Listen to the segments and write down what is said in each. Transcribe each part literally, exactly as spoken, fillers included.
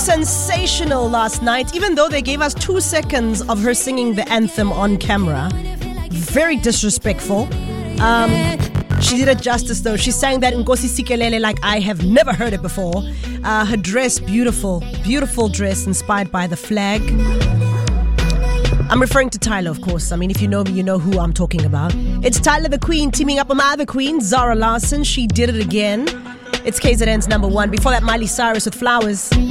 sensational last night, even though they gave us two seconds of her singing the anthem on camera. Very disrespectful. Um, she did it justice though. She sang that in Nkosi Sikelele like I have never heard it before. Uh, her dress, beautiful, beautiful dress inspired by the flag. I'm referring to Tyler, of course. I mean, if you know me, you know who I'm talking about. It's Tyler the Queen teaming up with my other queen, Zara Larsson. She did it again. It's K Z N's number one. Before that, Miley Cyrus with Flowers. If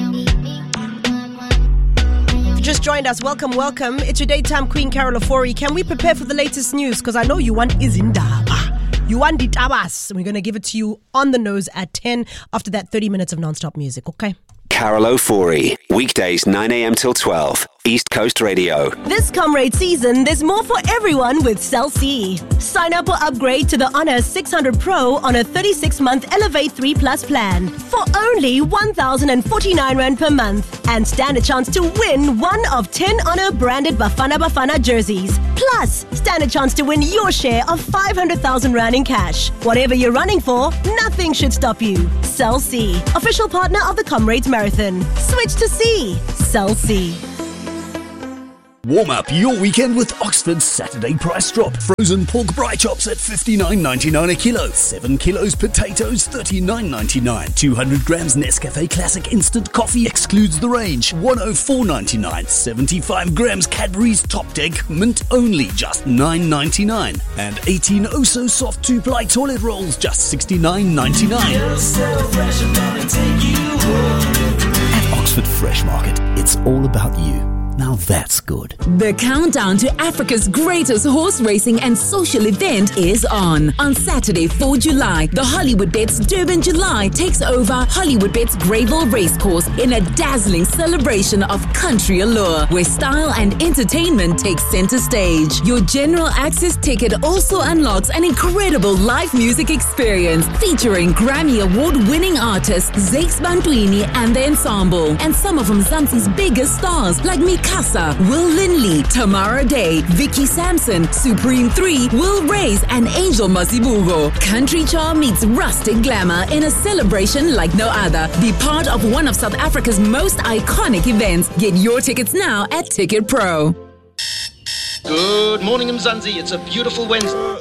you just joined us, welcome, welcome. It's your daytime queen, Carol Ofori. Can we prepare for the latest news? Because I know you want Izindaba. You want Ditabas. We're going to give it to you on the nose at ten after that thirty minutes of non-stop music, okay? Carol Ofori, weekdays nine a.m. till twelve, East Coast Radio. This Comrade season, there's more for everyone with Cell C. Sign up or upgrade to the Honor six hundred Pro on a thirty-six month Elevate three Plus plan for only one thousand forty-nine rand per month and stand a chance to win one of ten Honor branded Bafana Bafana jerseys. Plus, stand a chance to win your share of five hundred thousand rand in cash. Whatever you're running for, nothing should stop you. Cell C, official partner of the Comrades Marathon. Switch to C. Cell C. Warm up your weekend with Oxford's Saturday price drop. Frozen pork braai chops at fifty-nine ninety-nine a kilo. seven kilos potatoes, thirty-nine ninety-nine. two hundred grams Nescafe Classic Instant Coffee excludes the range, one oh four ninety-nine. seventy-five grams Cadbury's Top Deck Mint only, just nine ninety-nine. And eighteen Oso Soft two-ply toilet rolls, just sixty-nine ninety-nine. At Oxford Fresh Market, it's all about you. Now that's good. The countdown to Africa's greatest horse racing and social event is on. On Saturday, the fourth of July, the Hollywood Bets Durban July takes over Hollywood Bets Greyville Racecourse in a dazzling celebration of country allure, where style and entertainment take center stage. Your general access ticket also unlocks an incredible live music experience featuring Grammy Award-winning artists Zakes Bantwini and the ensemble, and some of Mzansi's biggest stars like Mika Kasa, Will Linley, Tamara Day, Vicky Sampson, Supreme three, Will Reyes, and Angel Masibugo. Country charm meets rustic glamour in a celebration like no other. Be part of one of South Africa's most iconic events. Get your tickets now at Ticket Pro. Good morning, Mzansi. It's a beautiful Wednesday.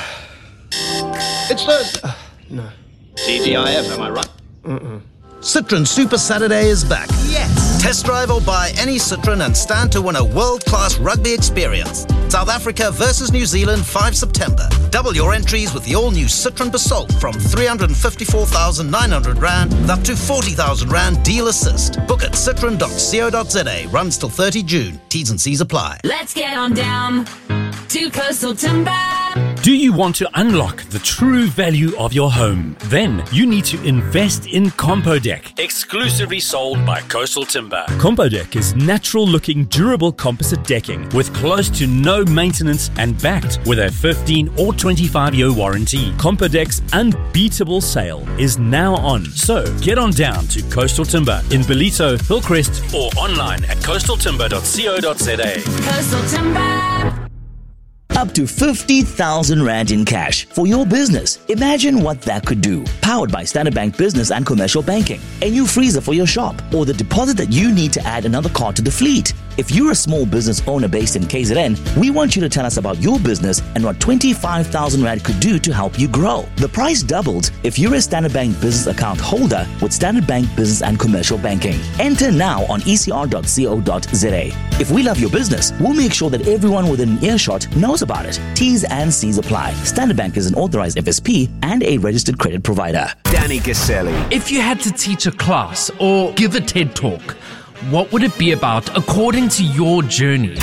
It's Thursday. Uh, no. T G I F, am I right? Mm-mm. Citroen Super Saturday is back. Yes. Test drive or buy any Citroen and stand to win a world-class rugby experience. South Africa versus New Zealand, the fifth of September. Double your entries with the all-new Citroen Basalt from three hundred fifty-four thousand nine hundred rand with up to forty thousand rand deal assist. Book at citroen dot co dot za. Runs till thirtieth of June. T's and C's apply. Let's get on down to Coastal Timber. Do you want to unlock the true value of your home? Then you need to invest in Compodeck, exclusively sold by Coastal Timber. Compodeck is natural-looking, durable composite decking with close to no maintenance and backed with a fifteen or twenty-five year warranty. Compodeck's unbeatable sale is now on, so get on down to Coastal Timber in Bellito, Hillcrest, or online at coastal timber dot co dot za. Coastal Timber. Up to fifty thousand rand in cash for your business. Imagine what that could do. Powered by Standard Bank Business and Commercial Banking. A new freezer for your shop, or the deposit that you need to add another car to the fleet. If you're a small business owner based in K Z N, we want you to tell us about your business and what twenty-five thousand rand could do to help you grow. The price doubles if you're a Standard Bank Business account holder with Standard Bank Business and Commercial Banking. Enter now on e c r dot co dot za. If we love your business, we'll make sure that everyone within an earshot knows about it. T's and C's apply. Standard Bank is an authorized F S P and a registered credit provider. Danny Gaselli. If you had to teach a class or give a TED Talk, what would it be about according to your journey?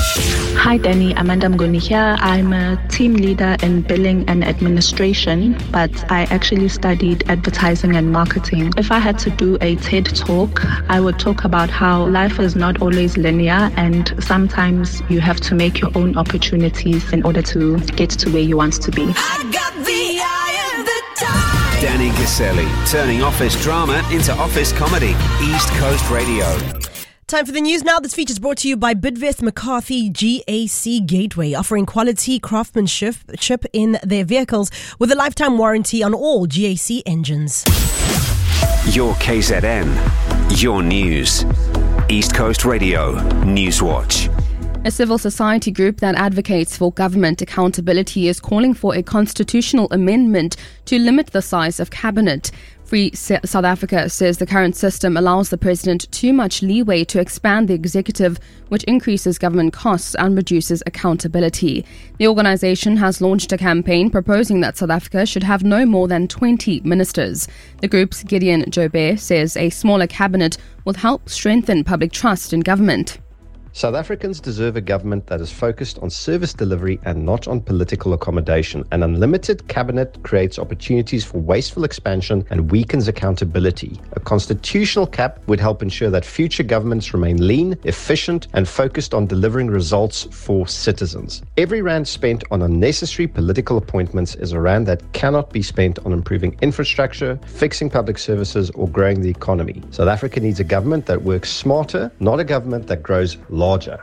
Hi Danny, Amanda Mgoni here. I'm a team leader in billing and administration, but I actually studied advertising and marketing. If I had to do a TED Talk, I would talk about how life is not always linear and sometimes you have to make your own opportunities in order to get to where you want to be. I got the eye of the time. Danny Gaselli, turning office drama into office comedy. East Coast Radio. Time for the news now. This feature is brought to you by Bidvest McCarthy G A C Gateway, offering quality craftsmanship in their vehicles with a lifetime warranty on all G A C engines. Your K Z N your news. East Coast Radio Newswatch. A civil society group that advocates for government accountability is calling for a constitutional amendment to limit the size of cabinet. Free South Africa says the current system allows the president too much leeway to expand the executive, which increases government costs and reduces accountability. The organisation has launched a campaign proposing that South Africa should have no more than twenty ministers. The group's Gideon Joubert says a smaller cabinet will help strengthen public trust in government. South Africans deserve a government that is focused on service delivery and not on political accommodation. An unlimited cabinet creates opportunities for wasteful expansion and weakens accountability. A constitutional cap would help ensure that future governments remain lean, efficient, and focused on delivering results for citizens. Every rand spent on unnecessary political appointments is a rand that cannot be spent on improving infrastructure, fixing public services, or growing the economy. South Africa needs a government that works smarter, not a government that grows larger.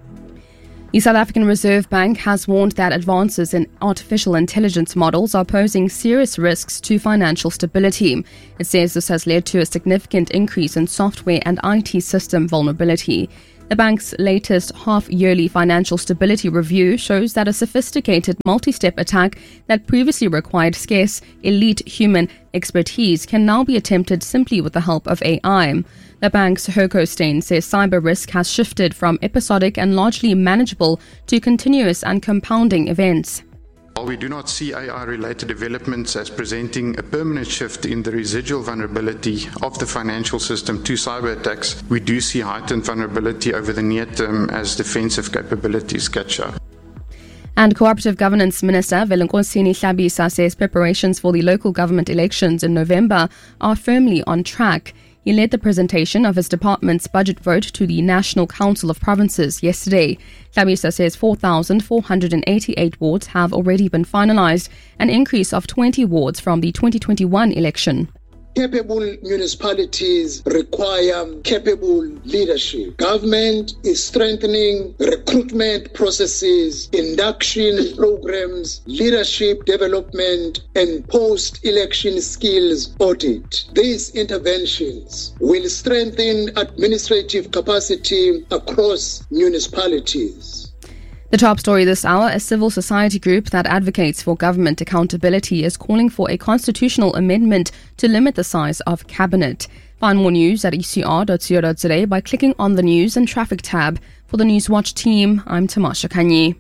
The South African Reserve Bank has warned that advances in artificial intelligence models are posing serious risks to financial stability. It says this has led to a significant increase in software and I T system vulnerability. The bank's latest half-yearly financial stability review shows that a sophisticated multi-step attack that previously required scarce, elite human expertise can now be attempted simply with the help of A I. The bank's Herco Steyn says cyber risk has shifted from episodic and largely manageable to continuous and compounding events. While we do not see A I-related developments as presenting a permanent shift in the residual vulnerability of the financial system to cyber attacks, we do see heightened vulnerability over the near term as defensive capabilities catch up. And Cooperative Governance Minister Velenkosini Hlabisa says preparations for the local government elections in November are firmly on track. He led the presentation of his department's budget vote to the National Council of Provinces yesterday. Hlabisa says four thousand four hundred eighty-eight wards have already been finalised, an increase of twenty wards from the twenty twenty-one election. Capable municipalities require capable leadership. Government is strengthening recruitment processes, induction programs, leadership development, and post-election skills audit. These interventions will strengthen administrative capacity across municipalities. The top story this hour, a civil society group that advocates for government accountability is calling for a constitutional amendment to limit the size of cabinet. Find more news at e c r dot co dot za by clicking on the News and Traffic tab. For the Newswatch team, I'm Tamasha Kanyi.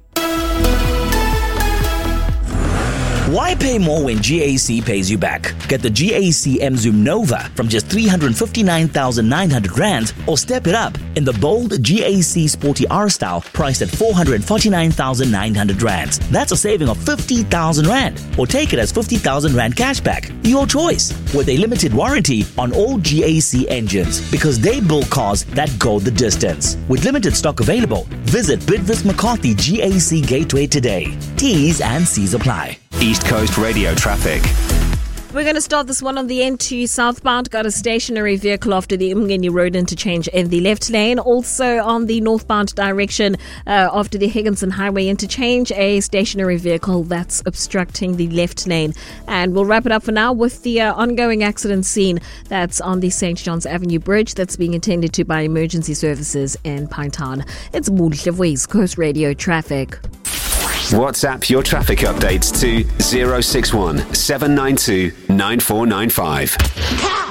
Why pay more when G A C pays you back? Get the G A C MZoom Nova from just three hundred fifty-nine thousand nine hundred rand, or step it up in the bold G A C Sporty R style priced at four hundred forty-nine thousand nine hundred rand. That's a saving of fifty thousand rand, or take it as fifty thousand rand cashback. Your choice, with a limited warranty on all G A C engines, because they build cars that go the distance. With limited stock available, visit Bidvest McCarthy G A C Gateway today. T's and C's apply. East Coast Radio traffic. We're going to start this one on the N two southbound. Got a stationary vehicle after the Umgeni Road interchange in the left lane. Also on the northbound direction uh, after the Higginson Highway interchange, a stationary vehicle that's obstructing the left lane. And we'll wrap it up for now with the uh, ongoing accident scene that's on the Saint John's Avenue Bridge that's being attended to by emergency services in Pinetown. It's Muhle East Coast Radio traffic. WhatsApp your traffic updates to zero six one seven nine two nine four nine five.